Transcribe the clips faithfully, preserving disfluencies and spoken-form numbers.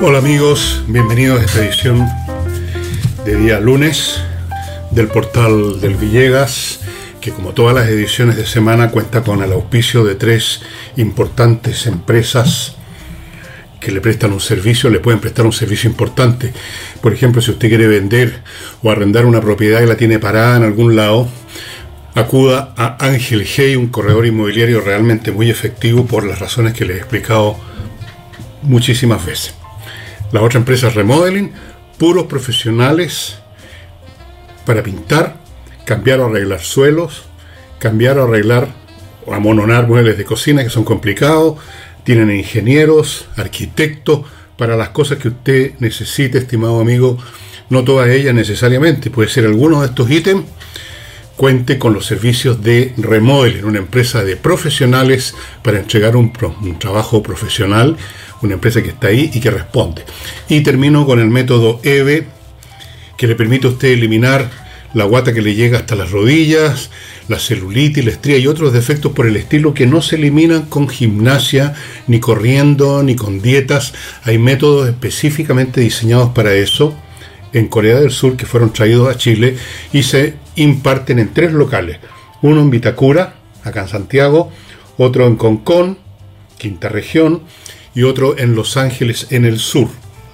Hola amigos, bienvenidos a esta edición de día lunes del portal del Villegas, que como todas las ediciones de semana cuenta con el auspicio de tres importantes empresas que le prestan un servicio, le pueden prestar un servicio importante. Por ejemplo, si usted quiere vender o arrendar una propiedad y la tiene parada en algún lado, acuda a Ángel Hey, un corredor inmobiliario realmente muy efectivo por las razones que les he explicado muchísimas veces. La otra empresa es Remodeling, puros profesionales para pintar, cambiar o arreglar suelos, cambiar o arreglar o amononar muebles de cocina que son complicados. Tienen ingenieros, arquitectos, para las cosas que usted necesite, estimado amigo. No todas ellas necesariamente, puede ser alguno de estos ítems. Cuente con los servicios de Remodeling, una empresa de profesionales para entregar un, pro, un trabajo profesional, una empresa que está ahí y que responde. Y termino con el método E V E, que le permite a usted eliminar la guata que le llega hasta las rodillas, la celulitis, la estría y otros defectos por el estilo que no se eliminan con gimnasia, ni corriendo, ni con dietas. Hay métodos específicamente diseñados para eso en Corea del Sur que fueron traídos a Chile y se imparten en tres locales. Uno en Vitacura, acá en Santiago, otro en Concón, quinta región, y otro en Los Ángeles, en el sur.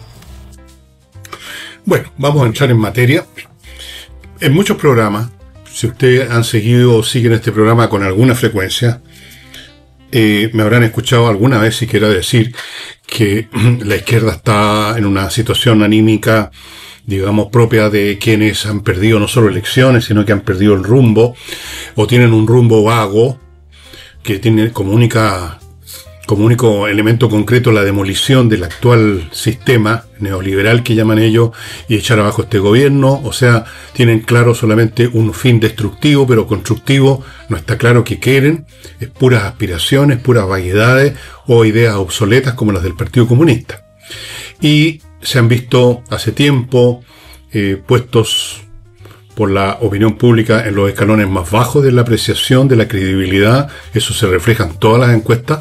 Bueno, vamos a entrar en materia. En muchos programas, si ustedes han seguido o siguen este programa con alguna frecuencia, eh, me habrán escuchado alguna vez siquiera decir que la izquierda está en una situación anímica, digamos, propia de quienes han perdido no solo elecciones, sino que han perdido el rumbo, o tienen un rumbo vago, que tiene como única, como único elemento concreto la demolición del actual sistema neoliberal que llaman ellos y echar abajo este gobierno. O sea, tienen claro solamente un fin destructivo, pero constructivo no está claro qué quieren. Es puras aspiraciones, puras vaguedades o ideas obsoletas como las del Partido Comunista. Y se han visto hace tiempo eh, puestos por la opinión pública en los escalones más bajos de la apreciación, de la credibilidad. Eso se refleja en todas las encuestas.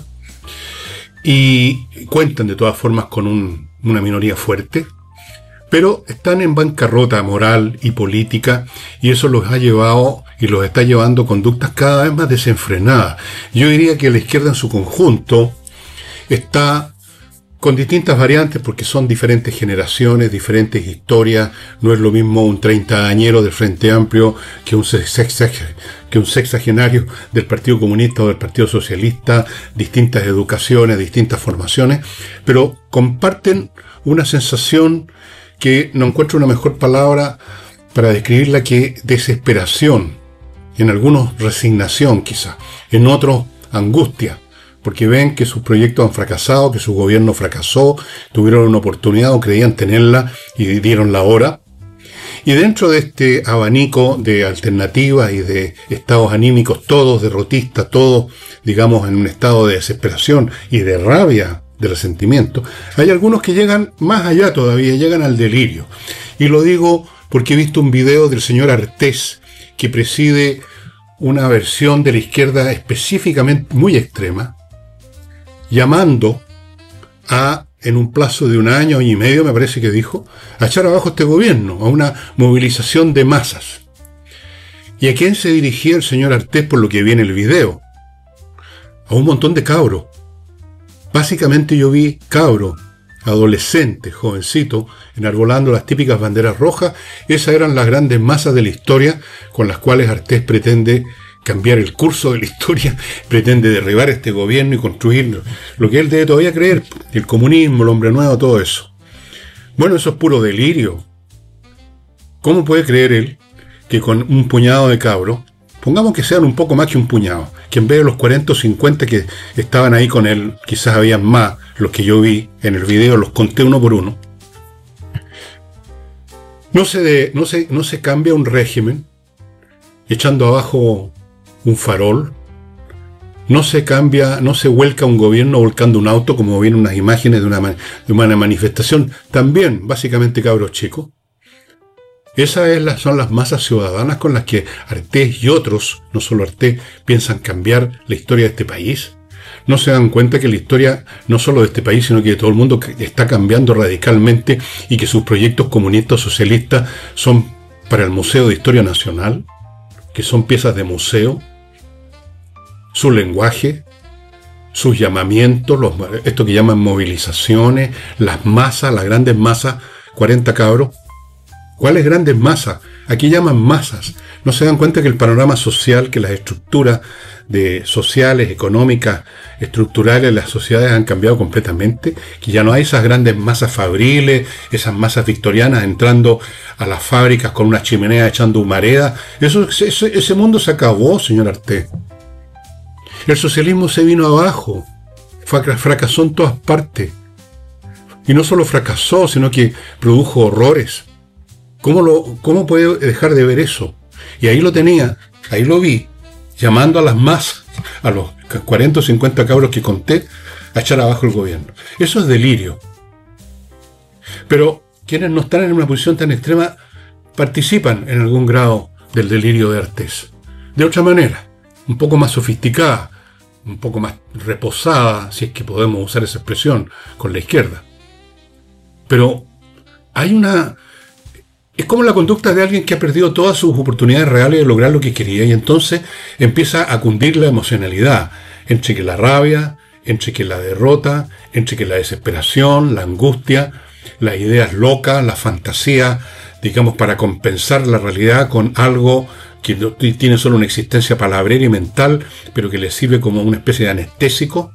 Y cuentan de todas formas con un, una minoría fuerte, pero están en bancarrota moral y política, y eso los ha llevado y los está llevando a conductas cada vez más desenfrenadas. Yo diría que la izquierda en su conjunto está con distintas variantes, porque son diferentes generaciones, diferentes historias. No es lo mismo un treintañero del Frente Amplio que un, sexag- que un sexagenario del Partido Comunista o del Partido Socialista, distintas educaciones, distintas formaciones, pero comparten una sensación que no encuentro una mejor palabra para describirla que desesperación, en algunos resignación quizá, en otros angustia, porque ven que sus proyectos han fracasado, que su gobierno fracasó, tuvieron una oportunidad o creían tenerla y dieron la hora. Y dentro de este abanico de alternativas y de estados anímicos, todos derrotistas, todos, digamos, en un estado de desesperación y de rabia, de resentimiento, hay algunos que llegan más allá todavía, llegan al delirio. Y lo digo porque he visto un video del señor Artés, que preside una versión de la izquierda específicamente muy extrema, llamando a, en un plazo de un año, año y medio, me parece que dijo, a echar abajo este gobierno, a una movilización de masas. ¿Y a quién se dirigía el señor Artés por lo que vi en el video? A un montón de cabros. Básicamente yo vi cabros, adolescentes, jovencitos, enarbolando las típicas banderas rojas. Esas eran las grandes masas de la historia con las cuales Artés pretende cambiar el curso de la historia, pretende derribar este gobierno y construir lo que él debe todavía creer, el comunismo, el hombre nuevo, todo eso. Bueno, eso es puro delirio. ¿Cómo puede creer él que con un puñado de cabros, pongamos que sean un poco más que un puñado, que en vez de los cuarenta o cincuenta que estaban ahí con él, quizás habían más, los que yo vi en el video, los conté uno por uno, no se, de, no se, no se cambia un régimen echando abajo un farol, no se cambia, no se vuelca un gobierno volcando un auto, como vienen unas imágenes de una, de una manifestación, también básicamente cabros chicos. Esas es la, son las masas ciudadanas con las que Artés y otros, no solo Artés, piensan cambiar la historia de este país. no se dan cuenta que la historia, no solo de este país, sino que de todo el mundo, está cambiando radicalmente y que sus proyectos comunistas socialistas son para el Museo de Historia Nacional, que son piezas de museo, su lenguaje, sus llamamientos, los, esto que llaman movilizaciones, las masas, las grandes masas, cuarenta cabros. ¿Cuáles grandes masas? Aquí llaman masas. ¿No se dan cuenta que el panorama social, que las estructuras de sociales, económicas, estructurales de las sociedades han cambiado completamente? Que ya no hay esas grandes masas fabriles, esas masas victorianas entrando a las fábricas con una chimenea echando humareda. Eso, ese, ese mundo se acabó, señor Artés. El socialismo se vino abajo, fracasó en todas partes. Y no solo fracasó, sino que produjo horrores. ¿Cómo, lo, ¿Cómo puede dejar de ver eso? Y ahí lo tenía, ahí lo vi, llamando a las masas, a los cuarenta o cincuenta cabros que conté, a echar abajo el gobierno. Eso es delirio. Pero quienes no están en una posición tan extrema participan en algún grado del delirio de Artés. De otra manera, un poco más sofisticada, un poco más reposada, si es que podemos usar esa expresión, con la izquierda. Pero hay una... Es como la conducta de alguien que ha perdido todas sus oportunidades reales de lograr lo que quería y entonces empieza a cundir la emocionalidad, entre que la rabia, entre que la derrota, entre que la desesperación, la angustia, las ideas locas, la fantasía, digamos, para compensar la realidad con algo que tiene solo una existencia palabrera y mental, pero que le sirve como una especie de anestésico.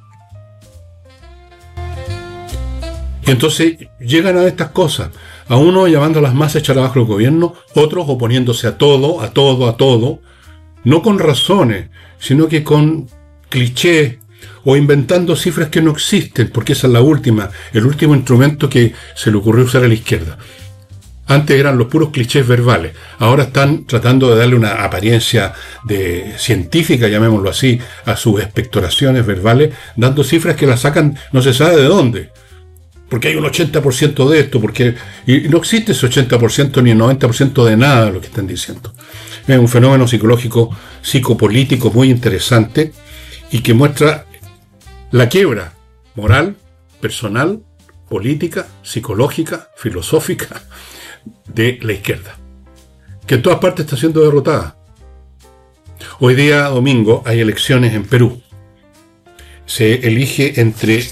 Y entonces llegan a estas cosas, a uno llamando a las masas a echar abajo el gobierno, otros oponiéndose a todo, a todo, a todo, no con razones, sino que con clichés o inventando cifras que no existen, porque esa es la última, el último instrumento que se le ocurrió usar a la izquierda. Antes eran los puros clichés verbales, ahora están tratando de darle una apariencia de científica, llamémoslo así, a sus expectoraciones verbales, dando cifras que las sacan no se sabe de dónde. Porque hay un ochenta por ciento de esto, porque y no existe ese ochenta por ciento ni el noventa por ciento de nada de lo que están diciendo. Es un fenómeno psicológico, psicopolítico muy interesante y que muestra la quiebra moral, personal, política, psicológica, filosófica de la izquierda, que en todas partes está siendo derrotada. Hoy día, domingo, hay elecciones en Perú. Se elige entre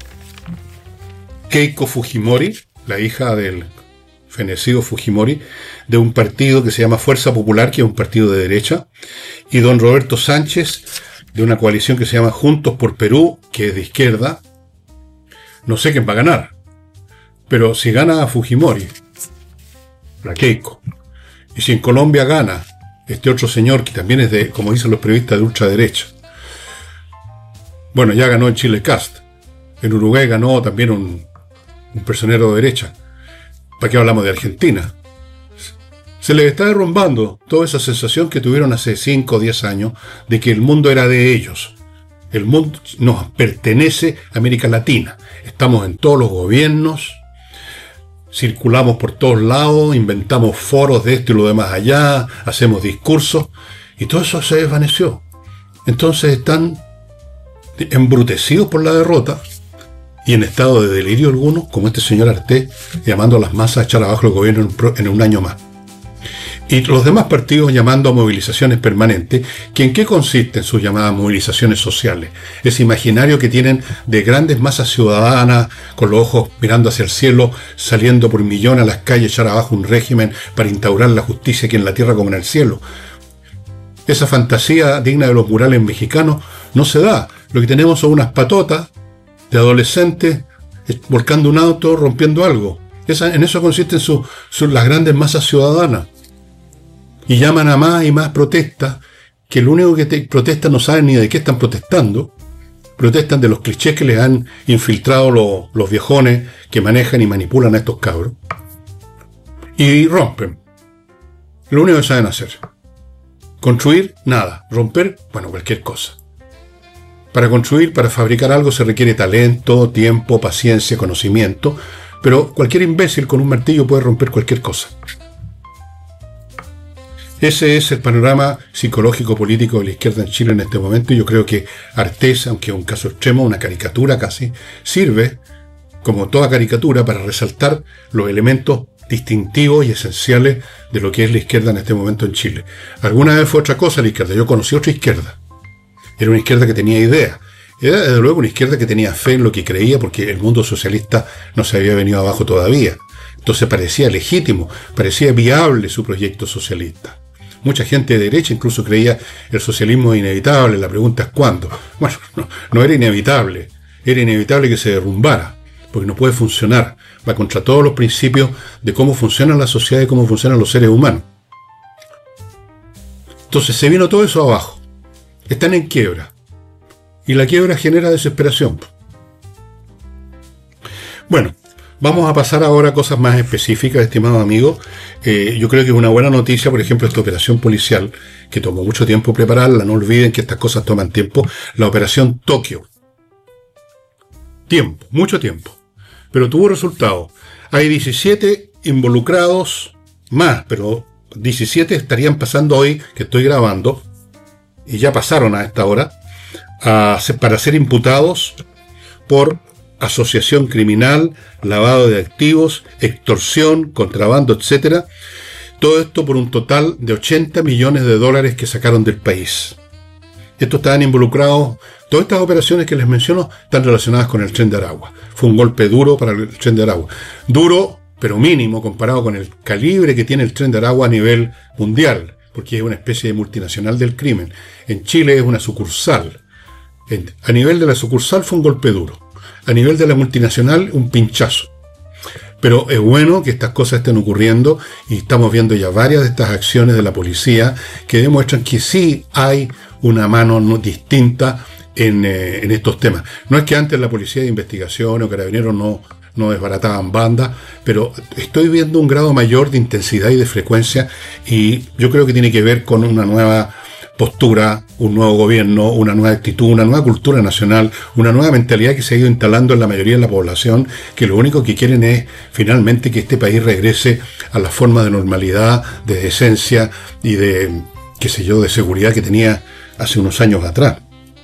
Keiko Fujimori, la hija del fenecido Fujimori, de un partido que se llama Fuerza Popular, que es un partido de derecha, y don Roberto Sánchez, de una coalición que se llama Juntos por Perú, que es de izquierda. No sé quién va a ganar, pero si gana Fujimori, la Keiko, y si en Colombia gana este otro señor que también es de, como dicen los periodistas, de ultraderecha. Bueno, ya ganó en Chile Kast. En Uruguay ganó también un un personero de derecha. ¿Para qué hablamos de Argentina? Se les está derrumbando toda esa sensación que tuvieron hace cinco o diez años de que el mundo era de ellos. El mundo nos pertenece a América Latina. Estamos en todos los gobiernos, circulamos por todos lados, inventamos foros de esto y lo demás allá, hacemos discursos, y todo eso se desvaneció. Entonces están embrutecidos por la derrota, y en estado de delirio alguno, como este señor Artés, llamando a las masas a echar abajo el gobierno en un, pro, en un año más. Y los demás partidos llamando a movilizaciones permanentes, que en qué consisten sus llamadas movilizaciones sociales. Ese imaginario que tienen de grandes masas ciudadanas, con los ojos mirando hacia el cielo, saliendo por millones a las calles a echar abajo un régimen para instaurar la justicia aquí en la tierra como en el cielo. Esa fantasía digna de los murales mexicanos no se da. Lo que tenemos son unas patotas de adolescentes volcando un auto, rompiendo algo. Esa, en eso consisten su, su, las grandes masas ciudadanas. Y llaman a más y más protestas, que lo único que te protestan no saben ni de qué están protestando. Protestan de los clichés que les han infiltrado los, los viejones que manejan y manipulan a estos cabros. Y rompen. Lo único que saben hacer. Construir, nada. Romper, bueno, cualquier cosa. Para construir, para fabricar algo se requiere talento, tiempo, paciencia, conocimiento, pero cualquier imbécil con un martillo puede romper cualquier cosa. Ese es el panorama psicológico-político de la izquierda en Chile en este momento, y yo creo que Artés, aunque es un caso extremo, una caricatura casi, sirve, como toda caricatura, para resaltar los elementos distintivos y esenciales de lo que es la izquierda en este momento en Chile. Alguna vez fue otra cosa la izquierda, yo conocí otra izquierda. Era una izquierda que tenía ideas. Era desde luego una izquierda que tenía fe en lo que creía, porque el mundo socialista no se había venido abajo todavía. Entonces parecía legítimo, parecía viable su proyecto socialista. Mucha gente de derecha incluso creía el socialismo inevitable. La pregunta es ¿cuándo? Bueno, no, no era inevitable. Era inevitable que se derrumbara, porque no puede funcionar. Va contra todos los principios de cómo funciona la sociedad y cómo funcionan los seres humanos. Entonces se vino todo eso abajo. Están en quiebra. Y la quiebra genera desesperación. Bueno, vamos a pasar ahora a cosas más específicas, estimados amigos. Eh, yo creo que es una buena noticia, por ejemplo, esta operación policial, que tomó mucho tiempo prepararla. No olviden que estas cosas toman tiempo. La operación Tokio. Tiempo, mucho tiempo. Pero tuvo resultado. Hay diecisiete involucrados más, pero diecisiete estarían pasando hoy, que estoy grabando, y ya pasaron a esta hora, a, para ser imputados por asociación criminal, lavado de activos, extorsión, contrabando, etcétera. Todo esto por un total de ochenta millones de dólares que sacaron del país. Estos estaban involucrados, todas estas operaciones que les menciono están relacionadas con el Tren de Aragua. Fue un golpe duro para el Tren de Aragua. Duro, pero mínimo, comparado con el calibre que tiene el Tren de Aragua a nivel mundial, porque es una especie de multinacional del crimen. En Chile es una sucursal. En, a nivel de la sucursal fue un golpe duro. A nivel de la multinacional, un pinchazo. Pero es bueno que estas cosas estén ocurriendo, y estamos viendo ya varias de estas acciones de la policía que demuestran que sí hay una mano no distinta en, eh, en estos temas. No es que antes la policía de investigación o carabineros no, no desbarataban bandas, pero estoy viendo un grado mayor de intensidad y de frecuencia, y yo creo que tiene que ver con una nueva postura, un nuevo gobierno, una nueva actitud, una nueva cultura nacional, una nueva mentalidad que se ha ido instalando en la mayoría de la población, que lo único que quieren es finalmente que este país regrese a la forma de normalidad, de decencia y de, qué sé yo, de seguridad que tenía hace unos años atrás.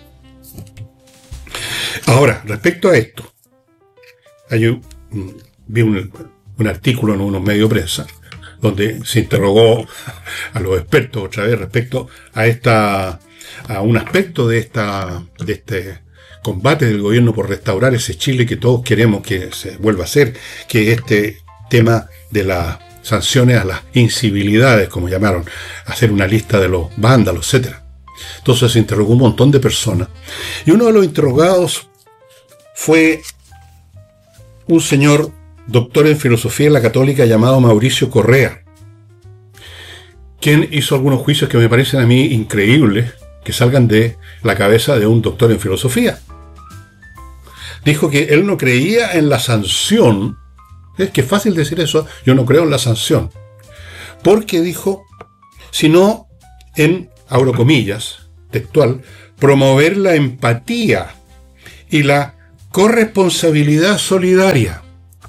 Ahora, respecto a esto, hay un, vi un, un artículo en unos medios de prensa donde se interrogó a los expertos otra vez respecto a esta a un aspecto de esta de este combate del gobierno por restaurar ese Chile que todos queremos que se vuelva a hacer, que es este tema de las sanciones a las incivilidades, como llamaron, hacer una lista de los vándalos, etcétera. Entonces se interrogó un montón de personas, y uno de los interrogados fue un señor doctor en filosofía en la Católica llamado Mauricio Correa, quien hizo algunos juicios que me parecen a mí increíbles que salgan de la cabeza de un doctor en filosofía. Dijo que él no creía en la sanción. Es que es fácil decir eso, yo no creo en la sanción, porque dijo, sino en, abro comillas, textual, promover la empatía y la corresponsabilidad solidaria.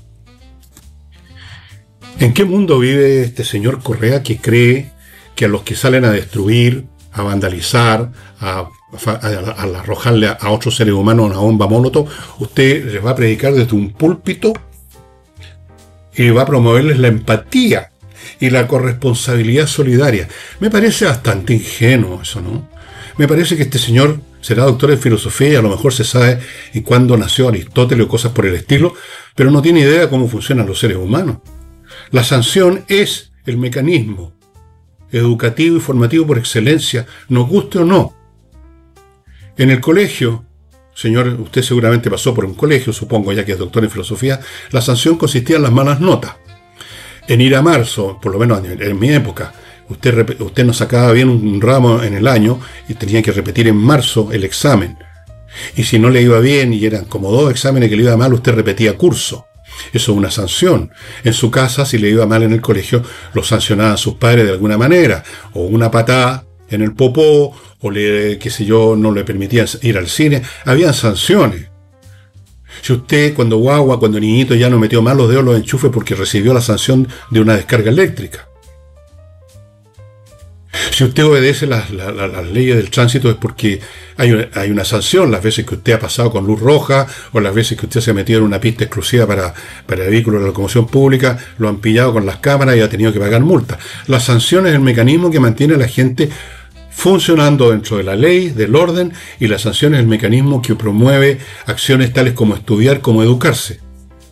¿En qué mundo vive este señor Correa que cree que a los que salen a destruir, a vandalizar, a, a, a, a arrojarle a, a otros seres humanos una bomba molotov, usted les va a predicar desde un púlpito y va a promoverles la empatía y la corresponsabilidad solidaria? Me parece bastante ingenuo eso, ¿no? Me parece que este señor será doctor en filosofía y a lo mejor se sabe en cuándo nació Aristóteles o cosas por el estilo, pero no tiene idea de cómo funcionan los seres humanos. La sanción es el mecanismo educativo y formativo por excelencia, nos guste o no. En el colegio, señor, usted seguramente pasó por un colegio, supongo, ya que es doctor en filosofía, la sanción consistía en las malas notas. En ir a marzo, por lo menos en, en mi época, usted, usted no sacaba bien un ramo en el año y tenía que repetir en marzo el examen. Y si no le iba bien y eran como dos exámenes que le iba mal, usted repetía curso. Eso es una sanción. En su casa, si le iba mal en el colegio, lo sancionaban sus padres de alguna manera, o una patada en el popó, o le, qué sé yo, no le permitían ir al cine. Habían sanciones. Si usted, cuando guagua, cuando niñito, ya no metió mal los dedos en los enchufes porque recibió la sanción de una descarga eléctrica. Si usted obedece las, las, las leyes del tránsito es porque hay una, hay una sanción, las veces que usted ha pasado con luz roja o las veces que usted se ha metido en una pista exclusiva para, para vehículos de locomoción pública, lo han pillado con las cámaras y ha tenido que pagar multa. La sanción es el mecanismo que mantiene a la gente funcionando dentro de la ley, del orden, y la sanción es el mecanismo que promueve acciones tales como estudiar, como educarse.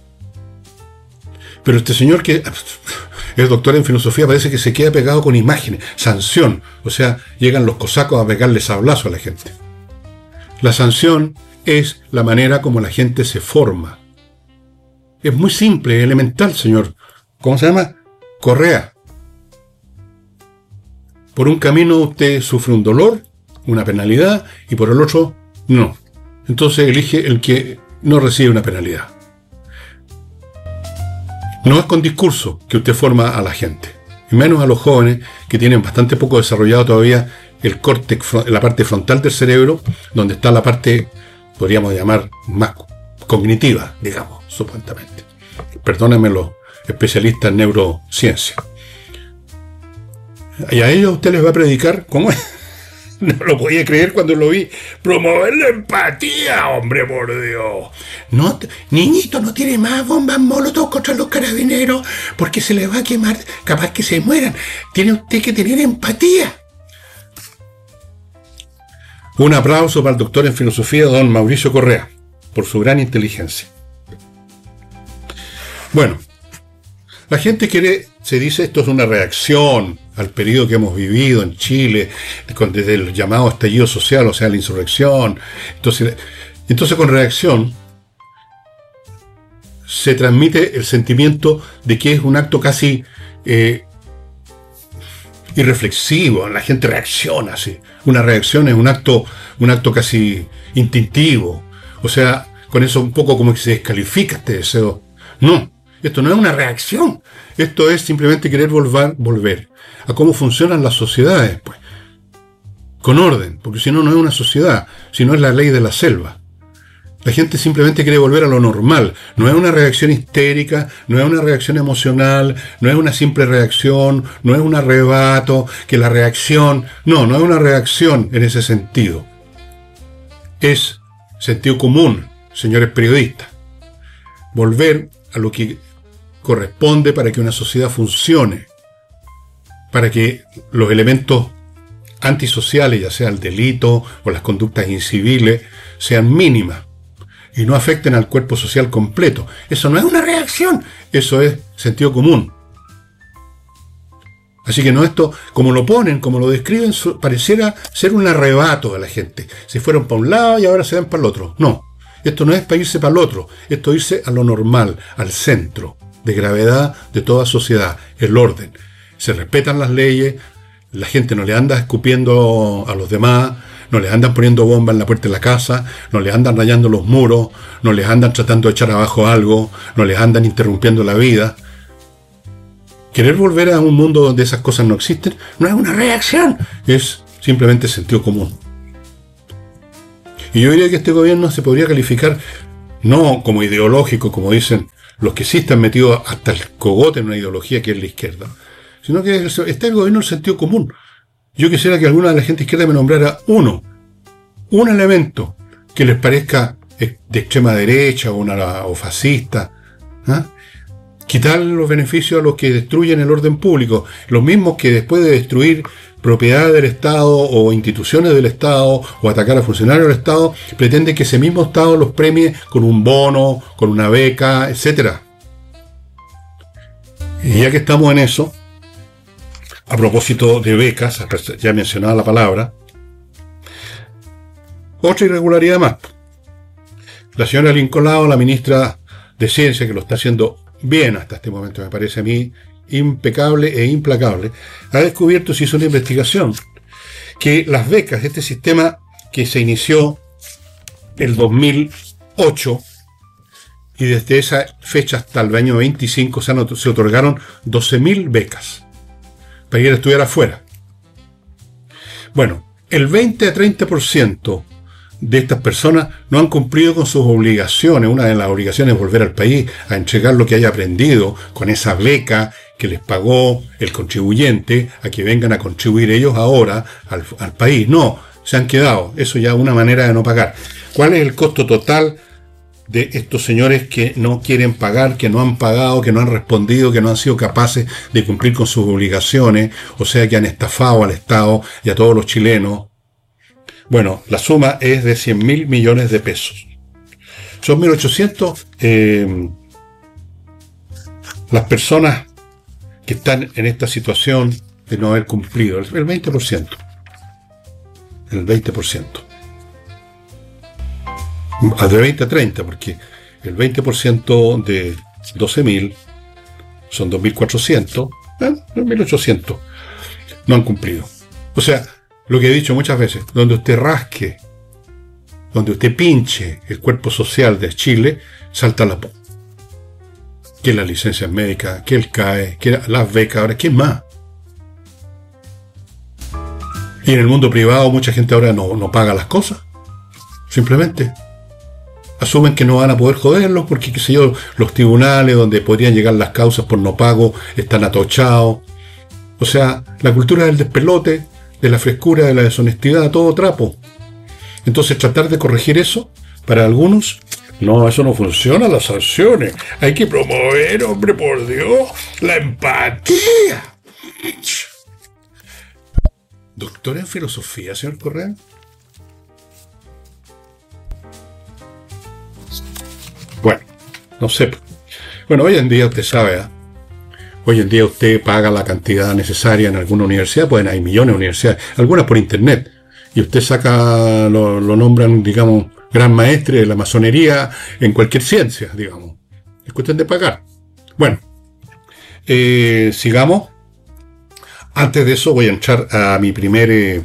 Pero este señor que es doctor en filosofía parece que se queda pegado con imágenes, sanción, o sea, llegan los cosacos a pegarle sablazo a la gente. La sanción es la manera como la gente se forma. Es muy simple, elemental, señor. ¿Cómo se llama? Correa. Por un camino usted sufre un dolor, una penalidad, y por el otro, no. Entonces elige el que no recibe una penalidad. No es con discurso que usted forma a la gente, y menos a los jóvenes que tienen bastante poco desarrollado todavía el córtex, la parte frontal del cerebro, donde está la parte, podríamos llamar, más cognitiva, digamos, supuestamente. Perdónenme los especialistas en neurociencia. Y a ellos usted les va a predicar, ¿cómo es? No lo podía creer cuando lo vi. Promover la empatía, hombre, por Dios. No, niñito, no tiene más bombas molotov contra los carabineros porque se les va a quemar, capaz que se mueran. Tiene usted que tener empatía. Un aplauso para el doctor en filosofía, don Mauricio Correa, por su gran inteligencia. Bueno, la gente quiere, se dice, esto es una reacción al periodo que hemos vivido en Chile, desde el llamado estallido social, o sea, la insurrección. Entonces, entonces con reacción se transmite el sentimiento de que es un acto casi eh, irreflexivo. La gente reacciona así. Una reacción es un acto, un acto casi instintivo. O sea, con eso un poco como que se descalifica este deseo. No, esto no es una reacción. Esto es simplemente querer volver, volver a cómo funcionan las sociedades, pues, con orden, porque si no, no es una sociedad, sino es la ley de la selva. La gente simplemente quiere volver a lo normal, no es una reacción histérica, no es una reacción emocional, no es una simple reacción, no es un arrebato, que la reacción, no, no es una reacción en ese sentido. Es sentido común, señores periodistas. Volver a lo que corresponde para que una sociedad funcione, para que los elementos antisociales, ya sea el delito o las conductas inciviles, sean mínimas y no afecten al cuerpo social completo. Eso no es una reacción, eso es sentido común. Así que no, esto, como lo ponen, como lo describen, pareciera ser un arrebato de la gente. Se fueron para un lado y ahora se van para el otro. No, esto no es para irse para el otro, esto es irse a lo normal, al centro de gravedad de toda sociedad, el orden. Se respetan las leyes, la gente no le anda escupiendo a los demás, no les andan poniendo bombas en la puerta de la casa, no les andan rayando los muros, no les andan tratando de echar abajo algo, no les andan interrumpiendo la vida. Querer volver a un mundo donde esas cosas no existen no es una reacción, es simplemente sentido común. Y yo diría que este gobierno se podría calificar no como ideológico, como dicen los que sí están metidos hasta el cogote en una ideología que es la izquierda, sino que está el gobierno del sentido común. Yo quisiera que alguna de la gente izquierda me nombrara uno, un elemento que les parezca de extrema derecha o, una, o fascista. ¿Ah? Quitar los beneficios a los que destruyen el orden público, los mismos que después de destruir propiedades del Estado o instituciones del Estado o atacar a funcionarios del Estado, pretenden que ese mismo Estado los premie con un bono, con una beca, etcétera. Y ya que estamos en eso, a propósito de becas, ya mencionaba la palabra, otra irregularidad más. La señora Lincoln Lao, la ministra de Ciencia, que lo está haciendo bien hasta este momento, me parece a mí impecable e implacable, ha descubierto, se hizo una investigación, que las becas, este sistema que se inició el dos mil ocho, y desde esa fecha hasta el año veinticinco se, han, se otorgaron doce mil becas para ir a estudiar afuera. Bueno, el veinte a treinta por ciento de estas personas no han cumplido con sus obligaciones. Una de las obligaciones es volver al país a entregar lo que haya aprendido con esa beca que les pagó el contribuyente a que vengan a contribuir ellos ahora al, al país. No, se han quedado. Eso ya es una manera de no pagar. ¿Cuál es el costo total de estos señores que no quieren pagar, que no han pagado, que no han respondido, que no han sido capaces de cumplir con sus obligaciones, o sea, que han estafado al Estado y a todos los chilenos? Bueno, la suma es de cien mil millones de pesos. Son mil ochocientos eh, las personas que están en esta situación de no haber cumplido, el veinte por ciento. El veinte por ciento. De veinte a treinta, porque el veinte por ciento de doce mil son dos mil cuatrocientos, ¿eh? dos mil ochocientos no han cumplido. O sea, lo que he dicho muchas veces, donde usted rasque, donde usted pinche el cuerpo social de Chile, salta la po. Que las licencias médicas, que el C A E, que las becas, ahora, ¿quién más? Y en el mundo privado mucha gente ahora no, no paga las cosas. Simplemente asumen que no van a poder joderlos porque, qué sé yo, los tribunales donde podrían llegar las causas por no pago están atochados. O sea, la cultura del despelote, de la frescura, de la deshonestidad, a todo trapo. Entonces tratar de corregir eso, para algunos, no, eso no funciona, las sanciones. Hay que promover, hombre, por Dios, la empatía. ¿Doctora en filosofía, señor Correa? Bueno, no sé. Bueno, hoy en día usted sabe, ¿eh? Hoy en día usted paga la cantidad necesaria en alguna universidad, pues hay millones de universidades, algunas por internet, y usted saca, lo, lo nombran, digamos, gran maestre de la masonería en cualquier ciencia, digamos. Es cuestión de pagar. Bueno, eh, sigamos. Antes de eso voy a entrar a mi primer eh,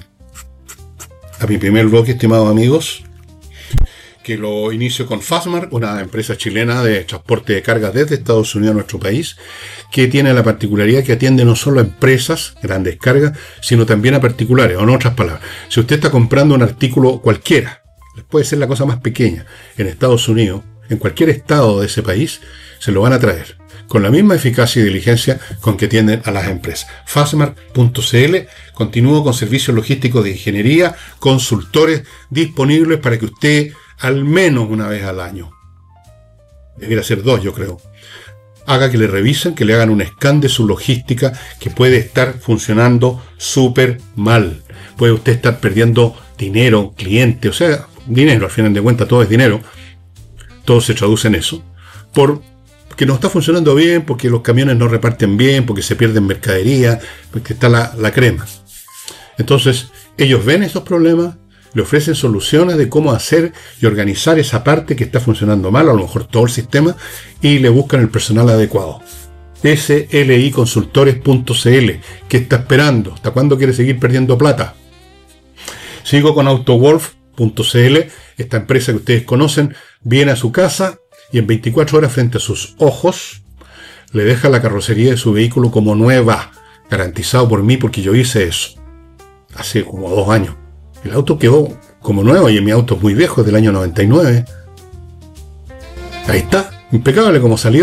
a mi primer bloque, estimados amigos, que lo inicio con Fastmark, una empresa chilena de transporte de cargas desde Estados Unidos a nuestro país, que tiene la particularidad que atiende no solo a empresas, grandes cargas, sino también a particulares, o en otras palabras. Si usted está comprando un artículo cualquiera, puede ser la cosa más pequeña, en Estados Unidos, en cualquier estado de ese país, se lo van a traer, con la misma eficacia y diligencia con que atienden a las empresas. Fastmark punto c l continúa con servicios logísticos de ingeniería, consultores disponibles para que usted, al menos una vez al año, debiera ser dos, yo creo, haga que le revisen, que le hagan un scan de su logística, que puede estar funcionando súper mal. Puede usted estar perdiendo dinero, cliente, o sea, dinero, al final de cuentas todo es dinero, todo se traduce en eso, porque no está funcionando bien, porque los camiones no reparten bien, porque se pierden mercadería, porque está la, la crema. Entonces, ellos ven esos problemas, le ofrecen soluciones de cómo hacer y organizar esa parte que está funcionando mal, a lo mejor todo el sistema, y le buscan el personal adecuado. S L I consultores punto c l. ¿Qué está esperando? ¿Hasta cuándo quiere seguir perdiendo plata? Sigo con Autowolf punto c l. Esta empresa que ustedes conocen viene a su casa y en veinticuatro horas frente a sus ojos le deja la carrocería de su vehículo como nueva, garantizado por mí porque yo hice eso hace como dos años. El auto quedó como nuevo y mi auto es muy viejo, es del año noventa y nueve. Ahí está, impecable como salió.